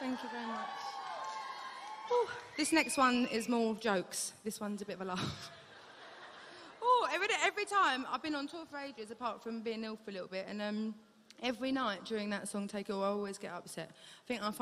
Thank you very much. Ooh, this next one is more jokes. This one's a bit of a laugh. Oh, every time, I've been on tour for ages, apart from being ill for a little bit, and every night during that song, Take It All, I always get upset. I think I